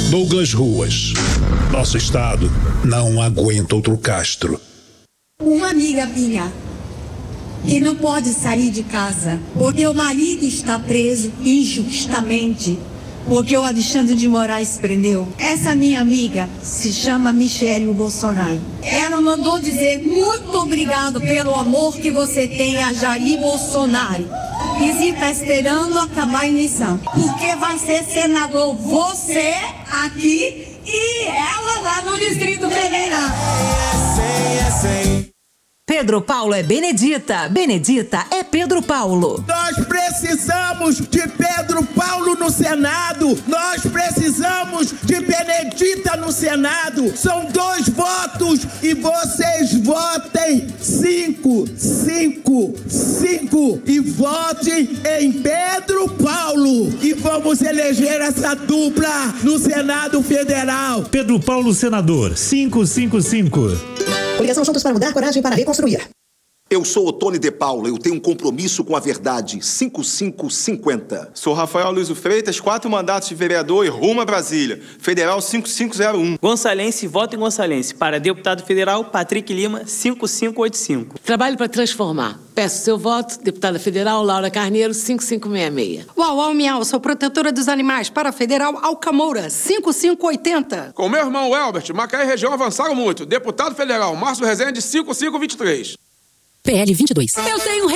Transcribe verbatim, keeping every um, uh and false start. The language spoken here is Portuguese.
Douglas Ruas. Nosso estado não aguenta outro Castro. Uma amiga minha que não pode sair de casa porque o marido está preso injustamente, porque o Alexandre de Moraes prendeu. Essa minha amiga se chama Michele Bolsonaro. Ela mandou dizer muito obrigado pelo amor que você tem a Jair Bolsonaro. E se está esperando acabar a eleição, porque vai ser senador você aqui e ela lá no Distrito Federal. Pedro Paulo é Benedita, Benedita é Pedro Paulo. Nós precisamos de Pedro Paulo no Senado, nós precisamos de Benedita no Senado. São dois votos e vocês votem cinco, cinco, cinco e votem em Pedro Paulo e vamos eleger essa dupla no Senado Federal. Pedro Paulo, senador, cinco cinco cinco. Coligação Juntos para Mudar, coragem para reconstruir. Eu sou Otone de Paula, eu tenho um compromisso com a verdade. cinco cinco cinco zero. Sou Rafael Luiz Freitas, quatro mandatos de vereador e rumo a Brasília. Federal cinco cinco zero um. Gonçalense, voto em Gonçalense. Para deputado federal, Patrick Lima, cinco cinco oito cinco. Trabalho para transformar. Peço seu voto, deputada federal Laura Carneiro, cinco cinco seis seis. Uau, uau, miau, sou protetora dos animais. Para federal, Alcamoura, cinco cinco oito zero. Com meu irmão Elbert, Macaé e região avançaram muito. Deputado federal, Márcio Rezende, cinco cinco dois três. P L vinte e dois. Eu tenho